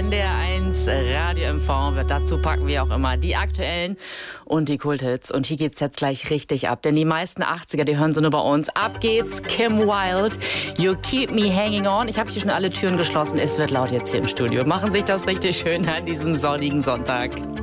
NDR1 Radio MV. Dazu packen wir auch immer die aktuellen und die Kulthits. Und hier geht's jetzt gleich richtig ab, denn die meisten 80er, die hören sie nur bei uns. Ab geht's, Kim Wilde, You Keep Me Hanging On. Ich habe hier schon alle Türen geschlossen, es wird laut jetzt hier im Studio. Machen sich das richtig schön an diesem sonnigen Sonntag.